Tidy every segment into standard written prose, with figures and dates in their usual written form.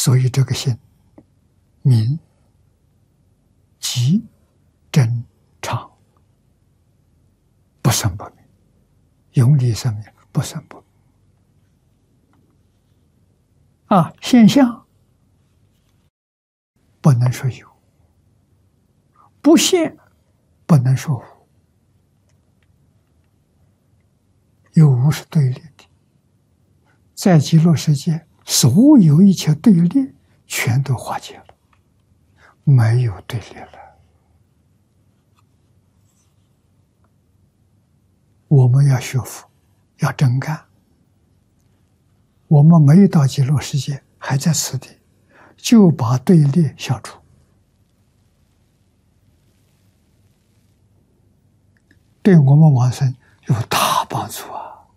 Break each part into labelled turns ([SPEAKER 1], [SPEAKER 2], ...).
[SPEAKER 1] 所以这个心明、极、真、常，不生不灭，永离生灭，不生不灭。现象不能说有，不现不能说无，有无是对立的。在极乐世界，所有一切对立全都化解了，没有对立了。我们要学佛，要真干。我们没有到极乐世界，还在此地，就把对立消除，对我们往生有大帮助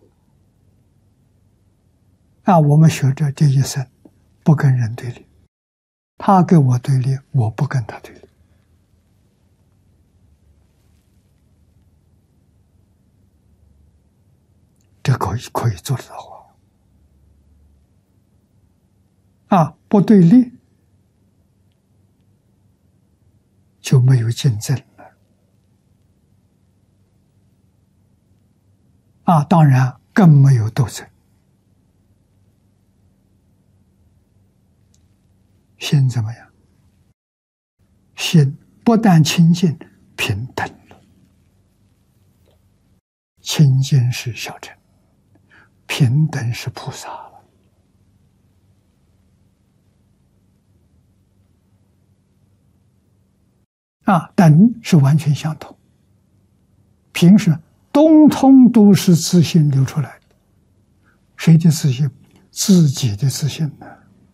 [SPEAKER 1] 我们学着这一生不跟人对立，他跟我对立，我不跟他对立，这可以做得到不对立就没有竞争了当然更没有斗争。心怎么样？心不但清净，平等了。清净是小乘，平等是菩萨了。等是完全相同，平是通通都是自信流出来的。谁的自信？自己的自信呢？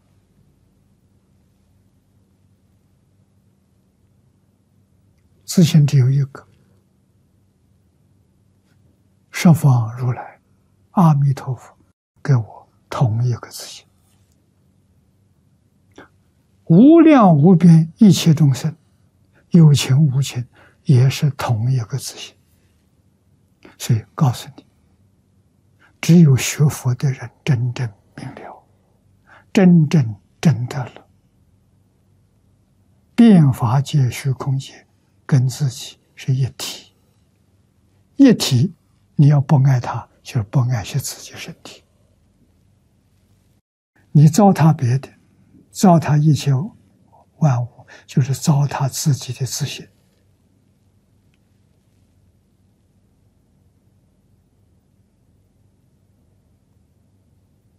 [SPEAKER 1] 自信只有一个，十方如来阿弥陀佛给我同一个自信，无量无边一切众生有情无情也是同一个自信。所以告诉你，只有学佛的人真正明了，真正证得了变法界虚空界跟自己是一体，一体你要不爱他，就是不爱惜自己身体。你糟蹋别的，糟蹋一切万物，就是糟蹋自己的自信。